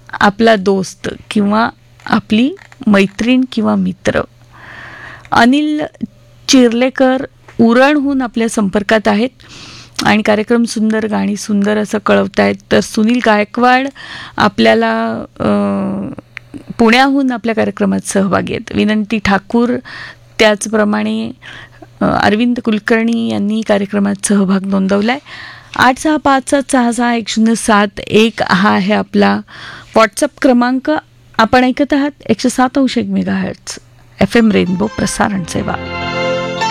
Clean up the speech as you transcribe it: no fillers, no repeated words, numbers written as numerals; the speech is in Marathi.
आपला दोस्त किंवा आपली मैत्रीण किंवा मित्र. अनिल चिर्लेकर उरणहून आपल्या संपर्कात आहेत आणि कार्यक्रम सुंदर, गाणी सुंदर असं कळवत आहेत. तर सुनील गायकवाड आपल्याला पुण्याहून आपल्या कार्यक्रमात सहभागी आहेत. विनंती ठाकूर त्याचप्रमाणे अरविंद कुलकर्णी यांनी कार्यक्रमात सहभाग नोंदवला आहे. 8657661071 हा आहे आपला व्हॉट्सअप क्रमांक. आपण ऐकत आहात 107.1 मेगाहर्ट्झ FM रेनबो प्रसारण सेवा.